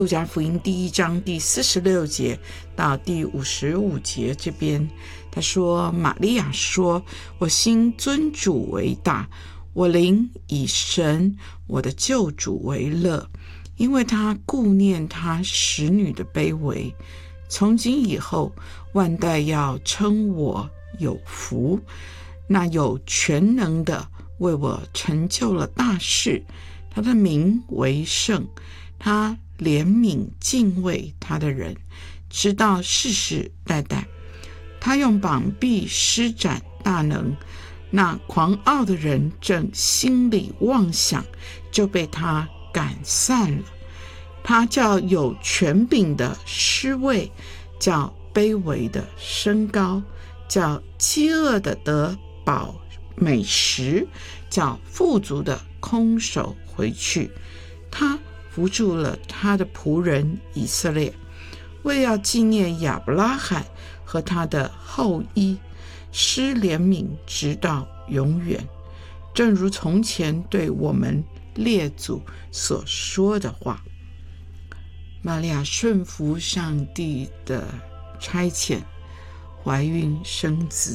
路加福音第1章第46节到第55节，这边他说，玛利亚说，我心尊主为大，我灵以神我的救主为乐，因为他顾念他使女的卑微。从今以后，万代要称我有福。那有全能的为我成就了大事，他的名为圣，他怜悯敬畏他的人，直到世世代代。他用膀臂施展大能，那狂傲的人正心里妄想，就被他赶散了。他叫有权柄的失位，叫卑微的升高，叫饥饿的得饱美食，叫富足的空手回去。他扶助了他的仆人以色列，为要纪念亚伯拉罕和他的后裔，施怜悯直到永远，正如从前对我们列祖所说的话。玛利亚顺服上帝的差遣，怀孕生子，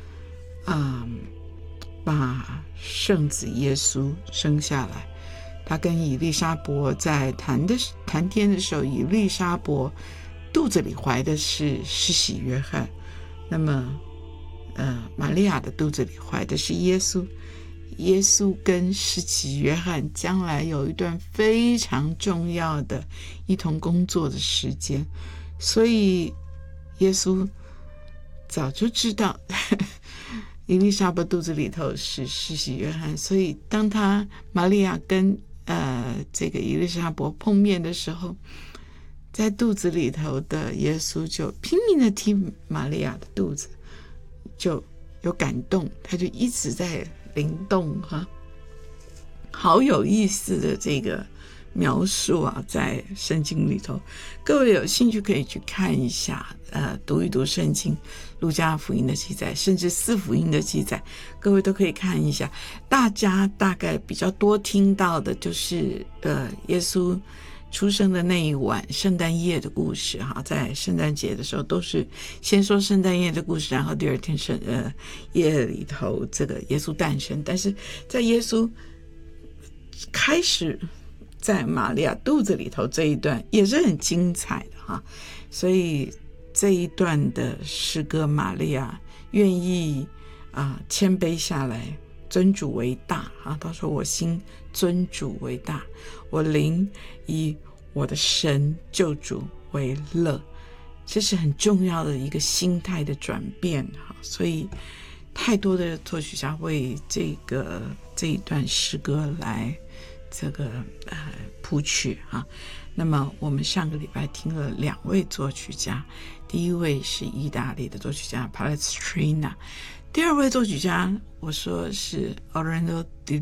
把圣子耶稣生下来。他跟以利沙伯在谈天的时候，以利沙伯肚子里怀的是施洗约翰，那么玛利亚的肚子里怀的是耶稣。耶稣跟施洗约翰将来有一段非常重要的一同工作的时间，所以耶稣早就知道以利沙伯肚子里头是施洗约翰，所以当玛利亚跟这个以利沙伯碰面的时候，在肚子里头的耶稣就拼命的踢玛利亚的肚子，就有感动，他就一直在灵动好有意思的这个描述啊，在圣经里头，各位有兴趣可以去看一下，读一读圣经，路加福音的记载，甚至四福音的记载，各位都可以看一下。大家大概比较多听到的就是耶稣出生的那一晚圣诞夜的故事在圣诞节的时候都是先说圣诞夜的故事，然后第二天夜里头这个耶稣诞生。但是在耶稣开始在玛利亚肚子里头这一段也是很精彩的所以这一段的诗歌，玛利亚愿意谦卑下来，尊主为大他说我心尊主为大，我灵以我的神救主为乐，这是很重要的一个心态的转变所以太多的作曲家为这一段诗歌来这个谱曲那么我们上个礼拜听了2位作曲家，第一位是意大利的作曲家 Palestrina， 第二位作曲家我说是 Orlando de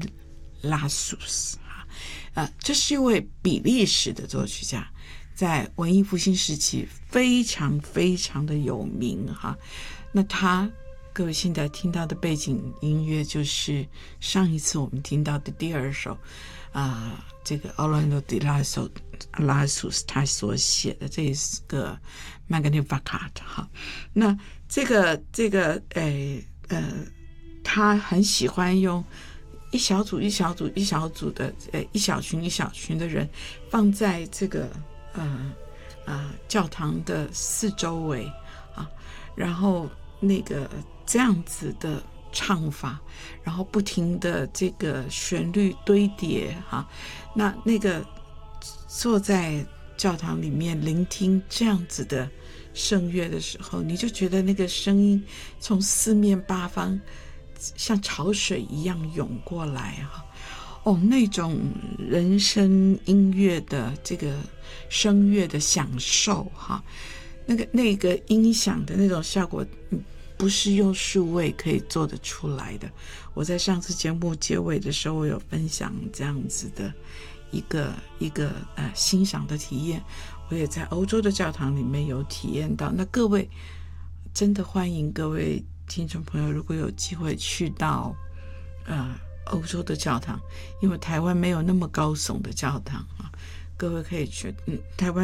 Lassus，这是一位比利时的作曲家，在文艺复兴时期非常非常的有名那各位现在听到的背景音乐就是上一次我们听到的第2首这个 Orlando de Lassus 他所写的这个 Magnificat 那这个他很喜欢用一小组一小组一小组的一小群一小群的人放在这个教堂的四周围然后那个这样子的唱法，然后不停的这个旋律堆叠那个坐在教堂里面聆听这样子的圣乐的时候，你就觉得那个声音从四面八方像潮水一样涌过来那种人声音乐的这个声乐的享受那个音响的那种效果不是用数位可以做得出来的。我在上次节目结尾的时候我有分享这样子的一个欣赏的体验，我也在欧洲的教堂里面有体验到。那各位真的欢迎各位听众朋友，如果有机会去到欧洲的教堂，因为台湾没有那么高耸的教堂各位可以去台湾